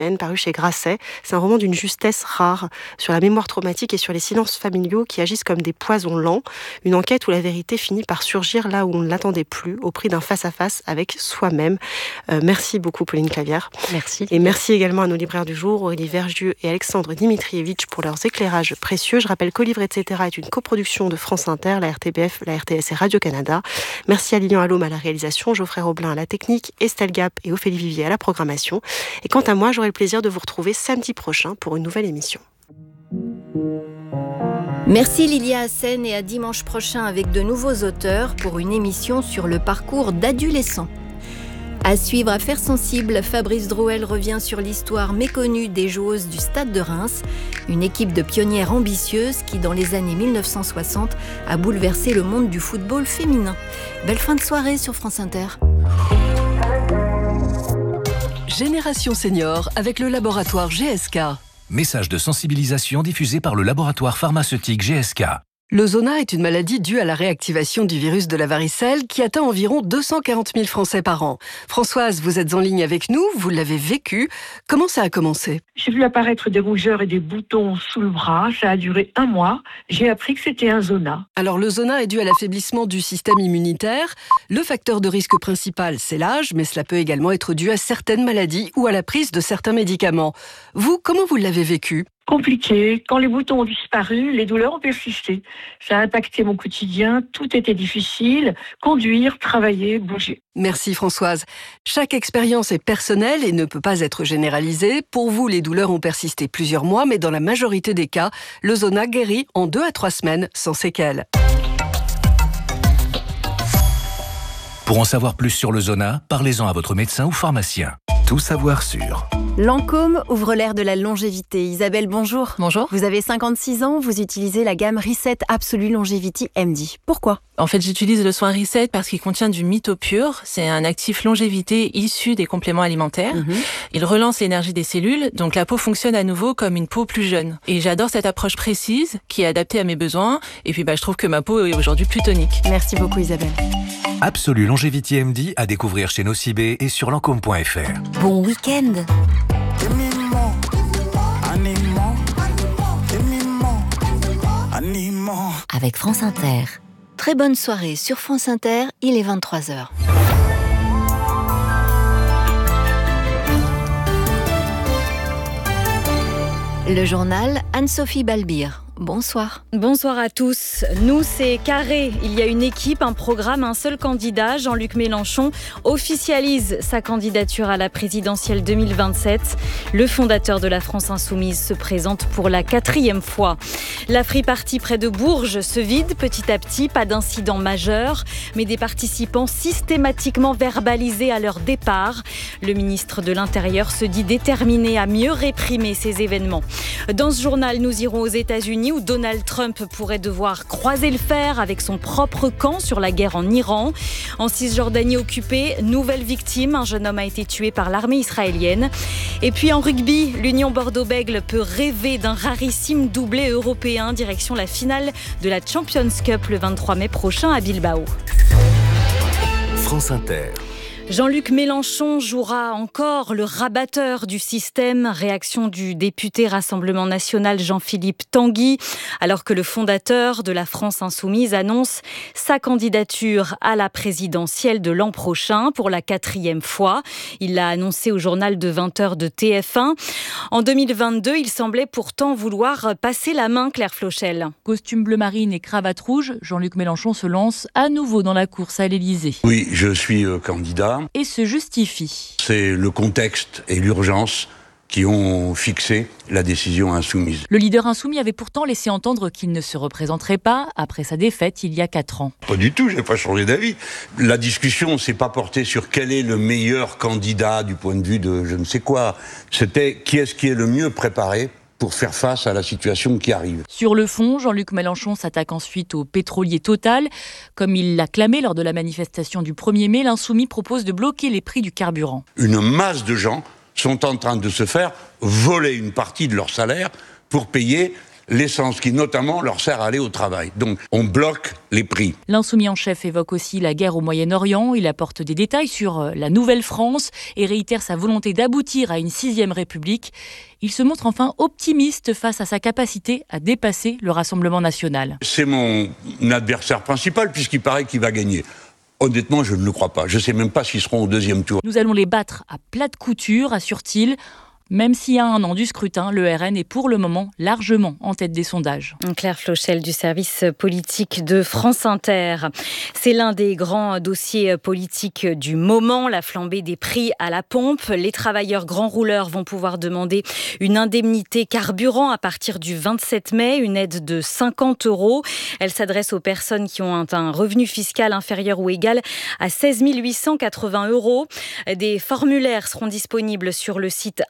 paru chez Grasset. C'est un roman d'une justesse rare sur la mémoire traumatique et sur les silences familiaux qui agissent comme des poisons lents. Une enquête où la vérité finit par surgir là où on ne l'attendait plus, au prix d'un face-à-face avec soi-même. Merci beaucoup Pauline Clavière. Merci. Et merci également à nos libraires du jour, Aurélie Vergieux et Alexandre Dimitrievitch pour leurs éclairages précieux. Je rappelle qu'Au Livre, etc. est une coproduction de France Inter, la RTBF, la RTS et Radio-Canada. Merci à Lilian Allôme à la réalisation, Geoffrey Roblin à la technique, Estelle Gap et Ophélie Vivier à la programmation. Et quant à moi, j'aurai le plaisir de vous retrouver samedi prochain pour une nouvelle émission. Merci Lilia Hassen et à dimanche prochain avec de nouveaux auteurs pour une émission sur le parcours d'adolescents. À suivre Affaires sensibles, Fabrice Drouel revient sur l'histoire méconnue des joueuses du Stade de Reims, une équipe de pionnières ambitieuses qui, dans les années 1960, a bouleversé le monde du football féminin. Belle fin de soirée sur France Inter. Génération Senior avec le laboratoire GSK. Message de sensibilisation diffusé par le laboratoire pharmaceutique GSK. Le zona est une maladie due à la réactivation du virus de la varicelle qui atteint environ 240 000 Français par an. Françoise, vous êtes en ligne avec nous, vous l'avez vécu. Comment ça a commencé ? J'ai vu apparaître des rougeurs et des boutons sous le bras. Ça a duré 1 mois. J'ai appris que c'était un zona. Alors le zona est dû à l'affaiblissement du système immunitaire. Le facteur de risque principal, c'est l'âge, mais cela peut également être dû à certaines maladies ou à la prise de certains médicaments. Vous, comment vous l'avez vécu ? Compliqué. Quand les boutons ont disparu, les douleurs ont persisté. Ça a impacté mon quotidien. Tout était difficile. Conduire, travailler, bouger. Merci Françoise. Chaque expérience est personnelle et ne peut pas être généralisée. Pour vous, les douleurs ont persisté plusieurs mois, mais dans la majorité des cas, le zona guérit en 2 à 3 semaines sans séquelles. Pour en savoir plus sur le zona, parlez-en à votre médecin ou pharmacien. Tout savoir sur... Lancôme ouvre l'ère de la longévité. Isabelle, bonjour. Bonjour. Vous avez 56 ans, vous utilisez la gamme Reset Absolue Longevity MD. Pourquoi ? En fait, j'utilise le soin Reset parce qu'il contient du MitoPure. C'est un actif longévité issu des compléments alimentaires. Il relance l'énergie des cellules, donc la peau fonctionne à nouveau comme une peau plus jeune. Et j'adore cette approche précise qui est adaptée à mes besoins. Et puis, je trouve que ma peau est aujourd'hui plus tonique. Merci beaucoup Isabelle. Absolue Longevity MD à découvrir chez Nocibé et sur lancôme.fr. Bon week-end. Avec France Inter. Très bonne soirée sur France Inter, il est 23h. Le journal Anne-Sophie Balbir. Bonsoir. Bonsoir à tous. Nous, c'est carré. Il y a une équipe, un programme, un seul candidat. Jean-Luc Mélenchon officialise sa candidature à la présidentielle 2027. Le fondateur de la France Insoumise se présente pour la 4e fois. La Free Party près de Bourges se vide petit à petit. Pas d'incident majeur, mais des participants systématiquement verbalisés à leur départ. Le ministre de l'Intérieur se dit déterminé à mieux réprimer ces événements. Dans ce journal, nous irons aux États-Unis où Donald Trump pourrait devoir croiser le fer avec son propre camp sur la guerre en Iran. En Cisjordanie occupée, nouvelle victime, un jeune homme a été tué par l'armée israélienne. Et puis en rugby, l'Union Bordeaux-Bègles peut rêver d'un rarissime doublé européen, direction la finale de la Champions Cup le 23 mai prochain à Bilbao. France Inter. Jean-Luc Mélenchon jouera encore le rabatteur du système. Réaction du député Rassemblement National Jean-Philippe Tanguy, alors que le fondateur de la France Insoumise annonce sa candidature à la présidentielle de l'an prochain pour la 4e fois. Il l'a annoncé au journal de 20h de TF1. En 2022, il semblait pourtant vouloir passer la main, Claire Flochel. Costume bleu marine et cravate rouge, Jean-Luc Mélenchon se lance à nouveau dans la course à l'Élysée. Oui, je suis candidat. Et se justifie. C'est le contexte et l'urgence qui ont fixé la décision insoumise. Le leader insoumis avait pourtant laissé entendre qu'il ne se représenterait pas après sa défaite il y a 4 ans. Pas du tout, j'ai pas changé d'avis. La discussion s'est pas portée sur quel est le meilleur candidat du point de vue de je ne sais quoi. C'était qui est le mieux préparé pour faire face à la situation qui arrive. Sur le fond, Jean-Luc Mélenchon s'attaque ensuite au pétrolier Total. Comme il l'a clamé lors de la manifestation du 1er mai, l'insoumis propose de bloquer les prix du carburant. Une masse de gens sont en train de se faire voler une partie de leur salaire pour payer l'essence qui notamment leur sert à aller au travail. Donc on bloque les prix. L'insoumis en chef évoque aussi la guerre au Moyen-Orient. Il apporte des détails sur la Nouvelle-France et réitère sa volonté d'aboutir à une 6e République. Il se montre enfin optimiste face à sa capacité à dépasser le Rassemblement national. C'est mon adversaire principal puisqu'il paraît qu'il va gagner. Honnêtement, je ne le crois pas. Je ne sais même pas s'ils seront au 2e tour. Nous allons les battre à plat de couture, assure-t-il. Même s'il y a 1 an du scrutin, le RN est pour le moment largement en tête des sondages. Claire Flochel du service politique de France Inter. C'est l'un des grands dossiers politiques du moment, la flambée des prix à la pompe. Les travailleurs grands rouleurs vont pouvoir demander une indemnité carburant à partir du 27 mai, une aide de 50 €. Elle s'adresse aux personnes qui ont un revenu fiscal inférieur ou égal à 16 880 €. Des formulaires seront disponibles sur le site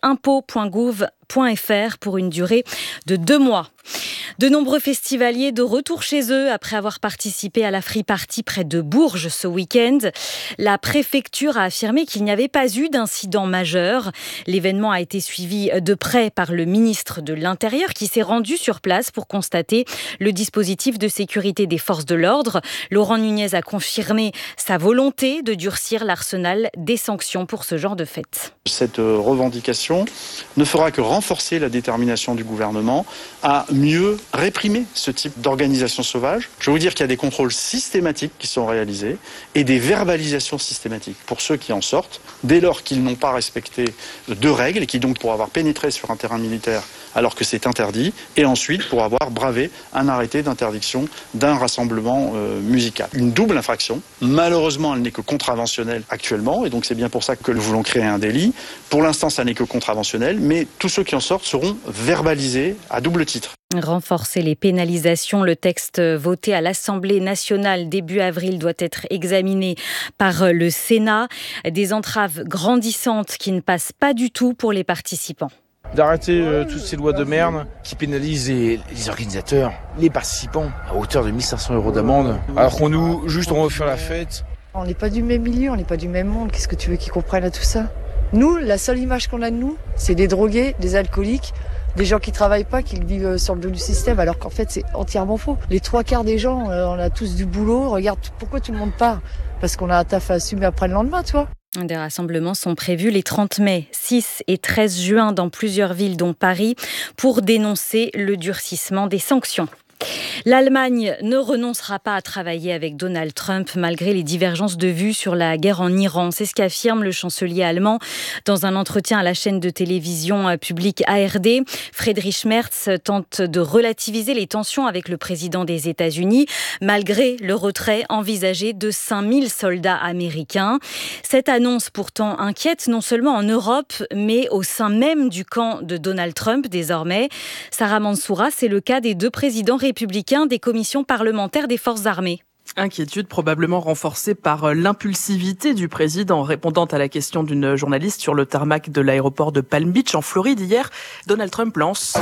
impôt.gouv.fr pour une durée de 2 mois. De nombreux festivaliers de retour chez eux après avoir participé à la Free Party près de Bourges ce week-end. La préfecture a affirmé qu'il n'y avait pas eu d'incident majeur. L'événement a été suivi de près par le ministre de l'Intérieur qui s'est rendu sur place pour constater le dispositif de sécurité des forces de l'ordre. Laurent Nunez a confirmé sa volonté de durcir l'arsenal des sanctions pour ce genre de fête. Cette revendication ne fera que renforcer la détermination du gouvernement à mieux réprimer ce type d'organisation sauvage. Je veux vous dire qu'il y a des contrôles systématiques qui sont réalisés et des verbalisations systématiques pour ceux qui en sortent, dès lors qu'ils n'ont pas respecté de règles et qui donc pour avoir pénétré sur un terrain militaire alors que c'est interdit, et ensuite pour avoir bravé un arrêté d'interdiction d'un rassemblement musical. Une double infraction. Malheureusement, elle n'est que contraventionnelle actuellement, et donc c'est bien pour ça que nous voulons créer un délit. Pour l'instant, ça n'est que contraventionnel, mais tous ceux qui en sortent seront verbalisés à double titre. Renforcer les pénalisations, le texte voté à l'Assemblée nationale début avril doit être examiné par le Sénat. Des entraves grandissantes qui ne passent pas du tout pour les participants. D'arrêter toutes ces lois de merde qui pénalisent les organisateurs, les participants à hauteur de 1 500 € d'amende, alors qu'on nous, juste on veut faire la fête. On n'est pas du même milieu, on n'est pas du même monde, qu'est-ce que tu veux qu'ils comprennent à tout ça ? Nous, la seule image qu'on a de nous, c'est des drogués, des alcooliques, des gens qui travaillent pas, qui vivent sur le dos du système, alors qu'en fait c'est entièrement faux. Les 3/4 des gens, on a tous du boulot, regarde pourquoi tout le monde part ? Parce qu'on a un taf à assumer après le lendemain, tu vois. Des rassemblements sont prévus les 30 mai, 6 et 13 juin dans plusieurs villes dont Paris pour dénoncer le durcissement des sanctions. L'Allemagne ne renoncera pas à travailler avec Donald Trump malgré les divergences de vues sur la guerre en Iran. C'est ce qu'affirme le chancelier allemand dans un entretien à la chaîne de télévision publique ARD. Friedrich Merz tente de relativiser les tensions avec le président des États-Unis malgré le retrait envisagé de 5000 soldats américains. Cette annonce pourtant inquiète non seulement en Europe mais au sein même du camp de Donald Trump désormais. Sarah Mansoura, c'est le cas des 2 présidents républicains des commissions parlementaires des forces armées. Inquiétude probablement renforcée par l'impulsivité du président. Répondant à la question d'une journaliste sur le tarmac de l'aéroport de Palm Beach en Floride hier, Donald Trump lance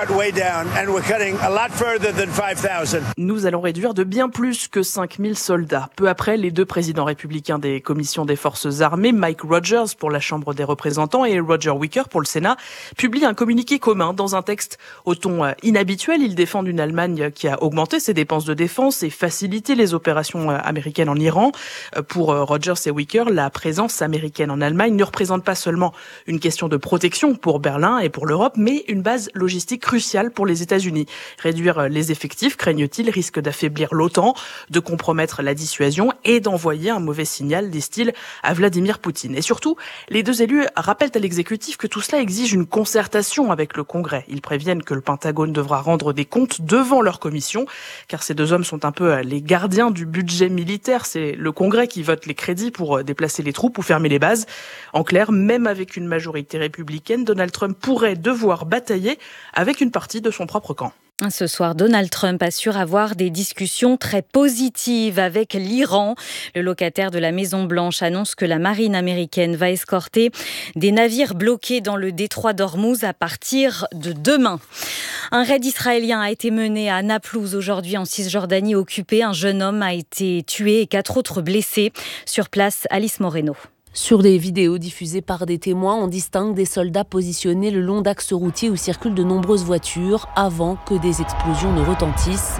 « Nous allons réduire de bien plus que 5000 soldats ». Peu après, les 2 présidents républicains des commissions des forces armées, Mike Rogers pour la Chambre des représentants et Roger Wicker pour le Sénat, publient un communiqué commun dans un texte au ton inhabituel. Ils défendent une Allemagne qui a augmenté ses dépenses de défense et facilité les opérations américaines en Iran. Pour Rogers et Wicker, la présence américaine en Allemagne ne représente pas seulement une question de protection pour Berlin et pour l'Europe, mais une base logistique cruciale pour les États-Unis. Réduire les effectifs, craignent-ils, risque d'affaiblir l'OTAN, de compromettre la dissuasion et d'envoyer un mauvais signal, disent-ils, à Vladimir Poutine. Et surtout, les 2 élus rappellent à l'exécutif que tout cela exige une concertation avec le Congrès. Ils préviennent que le Pentagone devra rendre des comptes devant leur commission, car ces 2 hommes sont un peu les gardiens du budget militaire. C'est le Congrès qui vote les crédits pour déplacer les troupes ou fermer les bases. En clair, même avec une majorité républicaine, Donald Trump pourrait devoir batailler avec une partie de son propre camp. Ce soir, Donald Trump assure avoir des discussions très positives avec l'Iran. Le locataire de la Maison-Blanche annonce que la marine américaine va escorter des navires bloqués dans le détroit d'Ormuz à partir de demain. Un raid israélien a été mené à Naplouse aujourd'hui en Cisjordanie occupée. Un jeune homme a été tué et 4 autres blessés. Sur place, Alice Moreno. Sur des vidéos diffusées par des témoins, on distingue des soldats positionnés le long d'axes routiers où circulent de nombreuses voitures avant que des explosions ne retentissent.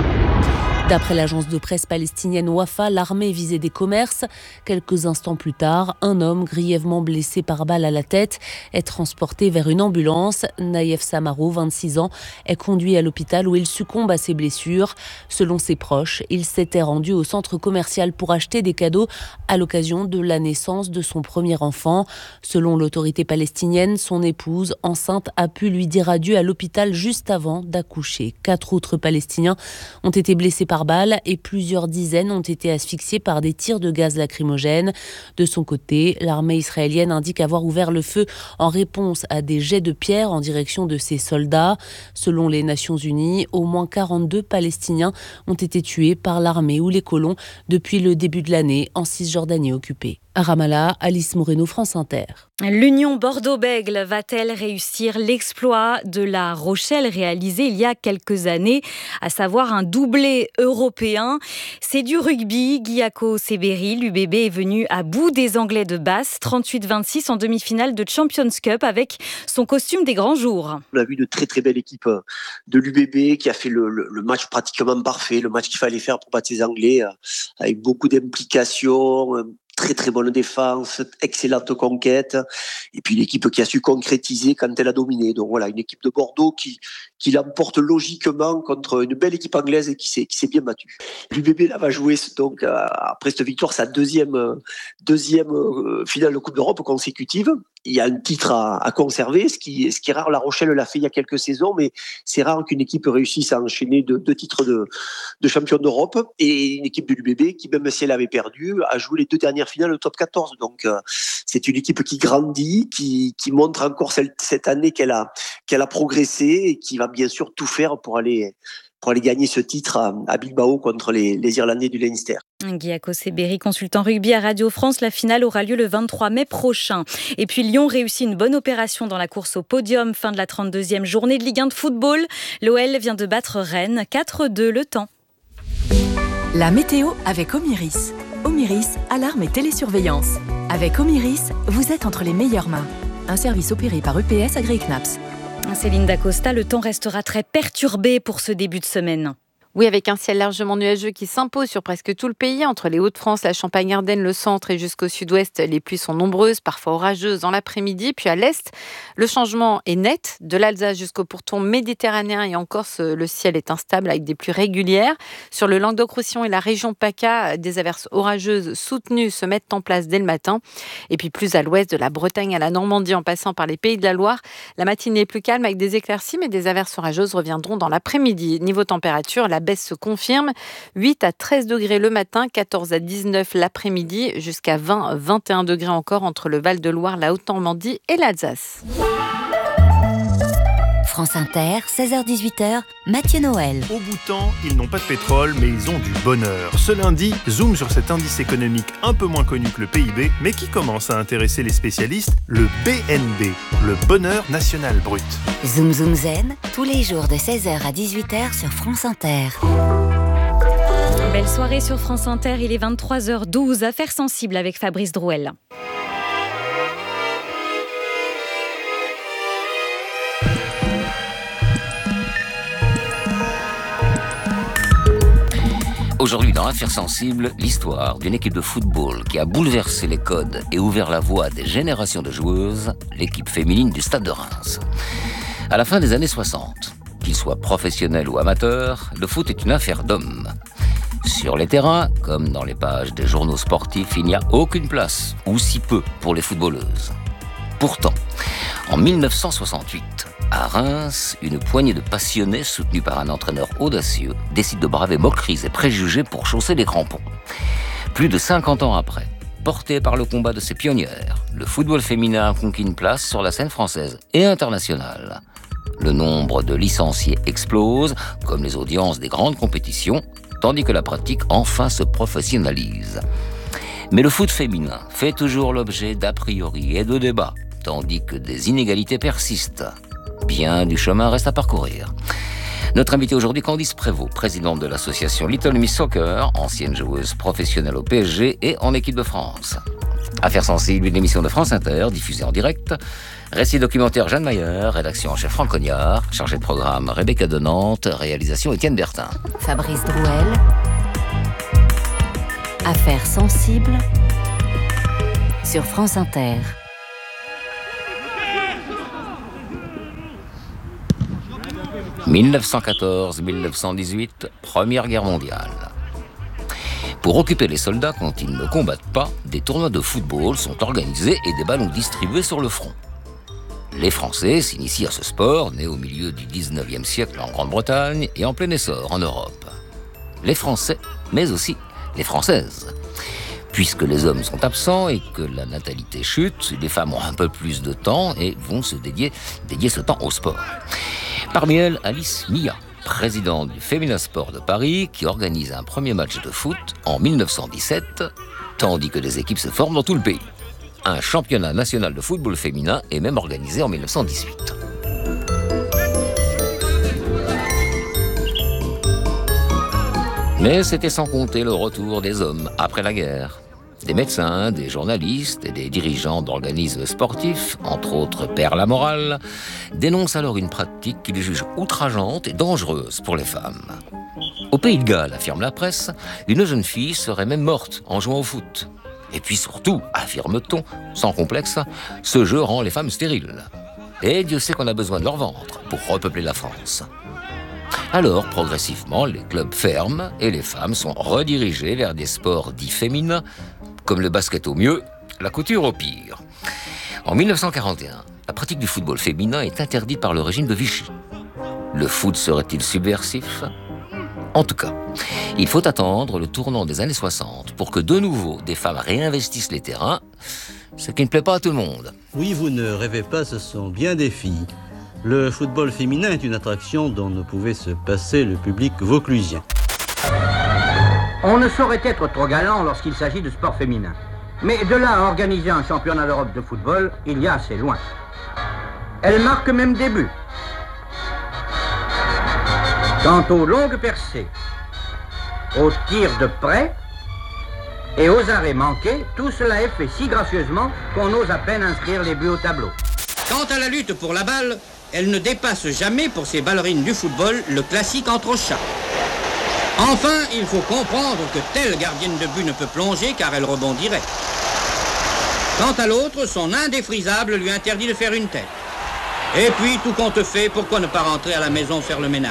D'après l'agence de presse palestinienne Wafa, l'armée visait des commerces. Quelques instants plus tard, un homme grièvement blessé par balle à la tête est transporté vers une ambulance. Naïef Samaro, 26 ans, est conduit à l'hôpital où il succombe à ses blessures. Selon ses proches, il s'était rendu au centre commercial pour acheter des cadeaux à l'occasion de la naissance de son premier enfant. Selon l'autorité palestinienne, son épouse, enceinte, a pu lui dire adieu à l'hôpital juste avant d'accoucher. 4 autres Palestiniens ont été blessés par balle et plusieurs dizaines ont été asphyxiés par des tirs de gaz lacrymogène. De son côté, l'armée israélienne indique avoir ouvert le feu en réponse à des jets de pierre en direction de ses soldats. Selon les Nations Unies, au moins 42 Palestiniens ont été tués par l'armée ou les colons depuis le début de l'année en Cisjordanie occupée. À Ramallah, Alice Moreno, France Inter. L'Union Bordeaux-Bègles va-t-elle réussir l'exploit de La Rochelle réalisé il y a quelques années, à savoir un doublé européen? C'est du rugby. Guillaume Seberi, l'UBB, est venu à bout des Anglais de Basse, 38-26 en demi-finale de Champions Cup avec son costume des grands jours. On a vu de très très belles équipes de l'UBB qui a fait le match pratiquement parfait, le match qu'il fallait faire pour battre ces Anglais, avec beaucoup d'implications. Très très bonne défense, excellente conquête, et puis l'équipe qui a su concrétiser quand elle a dominé. Donc voilà, une équipe de Bordeaux qui l'emporte logiquement contre une belle équipe anglaise et qui s'est bien battue. L'UBB là va jouer donc après cette victoire sa deuxième finale de Coupe d'Europe consécutive. Il y a un titre à conserver, ce qui est rare. La Rochelle l'a fait il y a quelques saisons, mais c'est rare qu'une équipe réussisse à enchaîner deux titres de champion d'Europe, et une équipe de l'UBB qui, même si elle avait perdu, a joué les 2 dernières finales au top 14. Donc c'est une équipe qui grandit, qui montre encore cette année qu'elle a progressé et qui va bien sûr tout faire pour aller gagner ce titre à Bilbao contre les Irlandais du Leinster. Guillaume Seberi, consultant rugby à Radio France. La finale aura lieu le 23 mai prochain. Et puis Lyon réussit une bonne opération dans la course au podium. Fin de la 32e journée de Ligue 1 de football. L'OL vient de battre Rennes 4-2 le temps. La météo avec Omiris. Omiris, alarme et télésurveillance. Avec Omiris, vous êtes entre les meilleures mains. Un service opéré par EPS Agri-Knaps. Céline Dacosta, le temps restera très perturbé pour ce début de semaine. Oui, avec un ciel largement nuageux qui s'impose sur presque tout le pays, entre les Hauts-de-France, la Champagne-Ardenne, le centre et jusqu'au sud-ouest, les pluies sont nombreuses, parfois orageuses dans l'après-midi. Puis à l'est, le changement est net. De l'Alsace jusqu'au pourtour méditerranéen et en Corse, le ciel est instable avec des pluies régulières. Sur le Languedoc-Roussillon et la région PACA, des averses orageuses soutenues se mettent en place dès le matin. Et puis plus à l'ouest, de la Bretagne à la Normandie, en passant par les Pays de la Loire, la matinée est plus calme avec des éclaircies, mais des averses orageuses reviendront dans l'après-midi. Niveau température, la baisse se confirme. 8 à 13 degrés le matin, 14 à 19 l'après-midi, jusqu'à 20-21 degrés encore entre le Val-de-Loire, la Haute-Normandie et l'Alsace. France Inter, 16h-18h, Mathieu Noël. Au Bhoutan, ils n'ont pas de pétrole, mais ils ont du bonheur. Ce lundi, zoom sur cet indice économique un peu moins connu que le PIB, mais qui commence à intéresser les spécialistes, le BNB, le bonheur national brut. Zoom Zoom Zen, tous les jours de 16h à 18h sur France Inter. Belle soirée sur France Inter, il est 23h12, affaires sensibles avec Fabrice Drouel. Aujourd'hui, dans Affaires sensibles, l'histoire d'une équipe de football qui a bouleversé les codes et ouvert la voie à des générations de joueuses, l'équipe féminine du Stade de Reims. À la fin des années 60, qu'il soit professionnel ou amateur, le foot est une affaire d'hommes. Sur les terrains, comme dans les pages des journaux sportifs, il n'y a aucune place, ou si peu, pour les footballeuses. Pourtant, en 1968, à Reims, une poignée de passionnés, soutenus par un entraîneur audacieux, décide de braver moqueries et préjugés pour chausser les crampons. Plus de 50 ans après, porté par le combat de ses pionnières, le football féminin a conquis une place sur la scène française et internationale. Le nombre de licenciés explose, comme les audiences des grandes compétitions, tandis que la pratique enfin se professionnalise. Mais le foot féminin fait toujours l'objet d'a priori et de débats, tandis que des inégalités persistent. Bien du chemin reste à parcourir. Notre invitée aujourd'hui, Candice Prévost, présidente de l'association Little Miss Soccer, ancienne joueuse professionnelle au PSG et en équipe de France. Affaires sensibles, une émission de France Inter, diffusée en direct. Récit documentaire Jeanne Mayer, rédaction en chef Franck Cognard, chargé de programme Rebecca de Nantes, réalisation Étienne Bertin. Fabrice Drouel. Affaires sensibles sur France Inter. « 1914-1918, Première Guerre mondiale. Pour occuper les soldats quand ils ne combattent pas, des tournois de football sont organisés et des ballons distribués sur le front. Les Français s'initient à ce sport, né au milieu du 19e siècle en Grande-Bretagne et en plein essor en Europe. Les Français, mais aussi les Françaises. Puisque les hommes sont absents et que la natalité chute, les femmes ont un peu plus de temps et vont se dédier ce temps au sport. Parmi elles, Alice Mia, présidente du Féminin Sport de Paris, qui organise un premier match de foot en 1917, tandis que des équipes se forment dans tout le pays. Un championnat national de football féminin est même organisé en 1918. Mais c'était sans compter le retour des hommes après la guerre. Des médecins, des journalistes et des dirigeants d'organismes sportifs, entre autres Père Lamoral, dénoncent alors une pratique qu'ils jugent outrageante et dangereuse pour les femmes. Au Pays de Galles, affirme la presse, une jeune fille serait même morte en jouant au foot. Et puis surtout, affirme-t-on, sans complexe, ce jeu rend les femmes stériles. Et Dieu sait qu'on a besoin de leur ventre pour repeupler la France. Alors, progressivement, les clubs ferment et les femmes sont redirigées vers des sports dits féminins, comme le basket au mieux, la couture au pire. En 1941, la pratique du football féminin est interdite par le régime de Vichy. Le foot serait-il subversif ? En tout cas, il faut attendre le tournant des années 60 pour que de nouveau des femmes réinvestissent les terrains, ce qui ne plaît pas à tout le monde. Oui, vous ne rêvez pas, ce sont bien des filles. Le football féminin est une attraction dont ne pouvait se passer le public vauclusien. On ne saurait être trop galant lorsqu'il s'agit de sport féminin. Mais de là à organiser un championnat d'Europe de football, il y a assez loin. Elle marque même des buts. Quant aux longues percées, aux tirs de près et aux arrêts manqués, tout cela est fait si gracieusement qu'on ose à peine inscrire les buts au tableau. Quant à la lutte pour la balle, elle ne dépasse jamais pour ces ballerines du football le classique entre chats. Enfin, il faut comprendre que telle gardienne de but ne peut plonger car elle rebondirait. Quant à l'autre, son indéfrisable lui interdit de faire une tête. Et puis, tout compte fait, pourquoi ne pas rentrer à la maison faire le ménage ?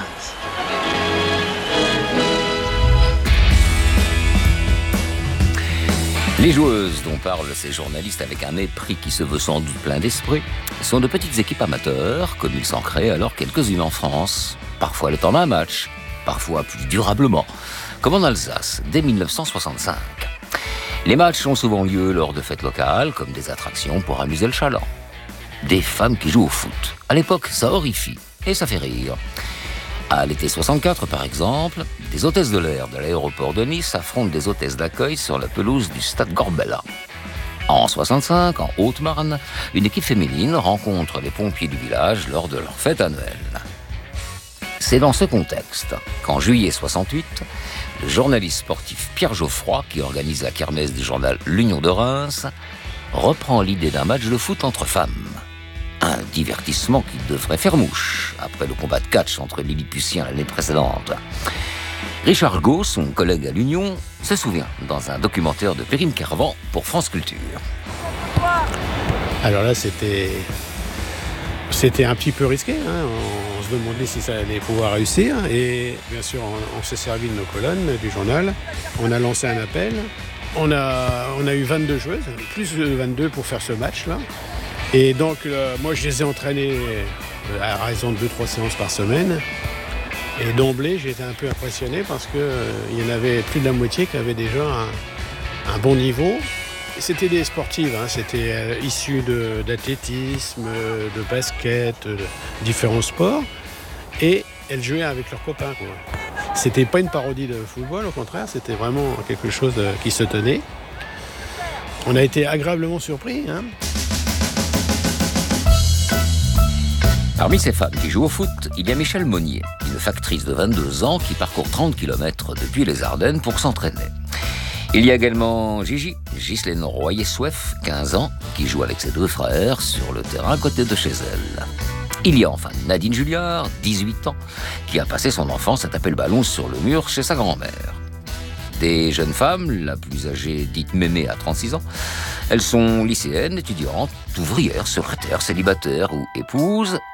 Les joueuses dont parlent ces journalistes avec un mépris qui se veut sans doute plein d'esprit sont de petites équipes amateurs, comme il s'en crée alors quelques-unes en France. Parfois le temps d'un match, parfois plus durablement, comme en Alsace, dès 1965. Les matchs ont souvent lieu lors de fêtes locales, comme des attractions pour amuser le chaland. Des femmes qui jouent au foot. À l'époque, ça horrifie et ça fait rire. À l'été 64, par exemple, des hôtesses de l'air de l'aéroport de Nice affrontent des hôtesses d'accueil sur la pelouse du stade Gorbella. En 65, en Haute-Marne, une équipe féminine rencontre les pompiers du village lors de leur fête annuelle. C'est dans ce contexte qu'en juillet 68, le journaliste sportif Pierre Geoffroy, qui organise la kermesse du journal L'Union de Reims, reprend l'idée d'un match de foot entre femmes. Un divertissement qui devrait faire mouche, après le combat de catch entre Lilliputiens l'année précédente. Richard Gau, son collègue à l'Union, se souvient dans un documentaire de Perrine Carvan pour France Culture. Alors là, c'était un petit peu risqué, hein. On se demandait si ça allait pouvoir réussir. Et bien sûr, on s'est servi de nos colonnes du journal. On a lancé un appel. On a eu 22 joueuses, plus de 22 pour faire ce match-là. Et donc, moi, je les ai entraînées à raison de 2-3 séances par semaine. Et d'emblée, j'ai été un peu impressionné parce qu'il y en avait plus de la moitié qui avaient déjà un bon niveau. Et c'était des sportives, hein. C'était issu d'athlétisme, de basket, de différents sports. Et elles jouaient avec leurs copains, quoi. C'était pas une parodie de football, au contraire, c'était vraiment quelque chose qui se tenait. On a été agréablement surpris, hein. Parmi ces femmes qui jouent au foot, il y a Michèle Monnier, une factrice de 22 ans qui parcourt 30 km depuis les Ardennes pour s'entraîner. Il y a également Gigi, Ghislaine Royer-Souef, 15 ans, qui joue avec ses 2 frères sur le terrain à côté de chez elle. Il y a enfin Nadine Julliard, 18 ans, qui a passé son enfance à taper le ballon sur le mur chez sa grand-mère. Des jeunes femmes, la plus âgée dite Mémé à 36 ans, elles sont lycéennes, étudiantes, ouvrières, secrétaires, célibataires ou épouses.